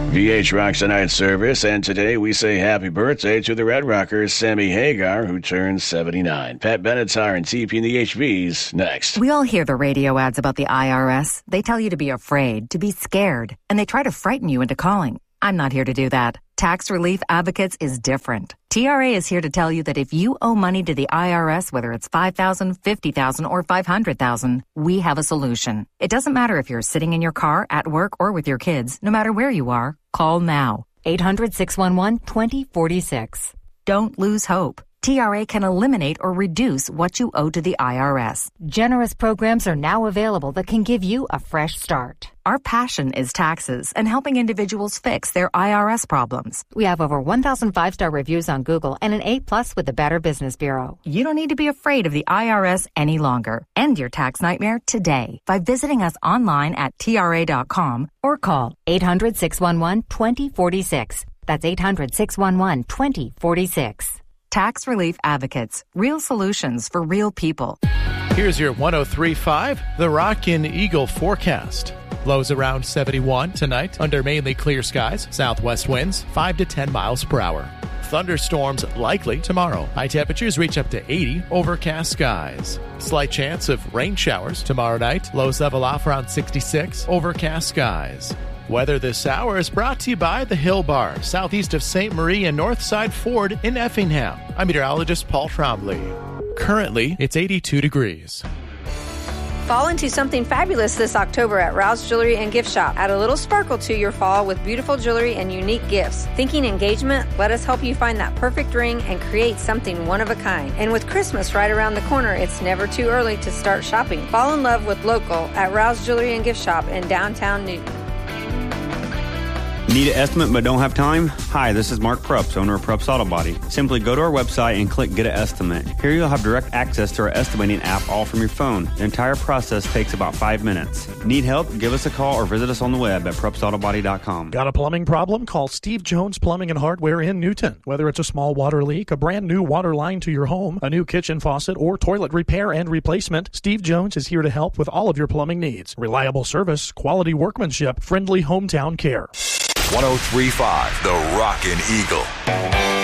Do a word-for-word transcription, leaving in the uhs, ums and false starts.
V H rocks tonight's service, and today we say happy birthday to the Red Rockers, Sammy Hagar, who turns seventy-nine. Pat Benatar and T P in the H Vs next. We all hear the radio ads about the I R S. They tell you to be afraid, to be scared, and they try to frighten you into calling. I'm not here to do that. Tax Relief Advocates is different. T R A is here to tell you that if you owe money to the I R S, whether it's five thousand dollars, fifty thousand dollars, or five hundred thousand dollars, we have a solution. It doesn't matter if you're sitting in your car, at work, or with your kids. No matter where you are, call now. eight hundred, six one one, two zero four six. Don't lose hope. T R A can eliminate or reduce what you owe to the I R S. Generous programs are now available that can give you a fresh start. Our passion is taxes and helping individuals fix their I R S problems. We have over one thousand five-star reviews on Google and an A plus with the Better Business Bureau. You don't need to be afraid of the I R S any longer. End your tax nightmare today by visiting us online at T R A dot com or call eight hundred, six one one, two zero four six. That's eight hundred, six one one, two zero four six. Tax Relief Advocates. Real solutions for real people. Here's your one oh three point five, The Rockin' Eagle forecast. Lows around seventy-one tonight under mainly clear skies. Southwest winds five to ten miles per hour. Thunderstorms likely tomorrow. High temperatures reach up to eighty. Overcast skies. Slight chance of rain showers tomorrow night. Lows level off around sixty-six. Overcast skies. Weather this hour is brought to you by the Hill Bar, southeast of Saint Marie and Northside Ford in Effingham. I'm meteorologist Paul Trombley. Currently, it's eighty-two degrees. Fall into something fabulous this October at Rouse Jewelry and Gift Shop. Add a little sparkle to your fall with beautiful jewelry and unique gifts. Thinking engagement? Let us help you find that perfect ring and create something one of a kind. And with Christmas right around the corner, it's never too early to start shopping. Fall in love with local at Rouse Jewelry and Gift Shop in downtown Newton. Need an estimate but don't have time? Hi, this is Mark Prups, owner of Prups Auto Body. Simply go to our website and click Get an Estimate. Here you'll have direct access to our estimating app all from your phone. The entire process takes about five minutes. Need help? Give us a call or visit us on the web at prups auto body dot com. Got a plumbing problem? Call Steve Jones Plumbing and Hardware in Newton. Whether it's a small water leak, a brand new water line to your home, a new kitchen faucet, or toilet repair and replacement, Steve Jones is here to help with all of your plumbing needs. Reliable service, quality workmanship, friendly hometown care. one oh three point five, The Rockin' Eagle.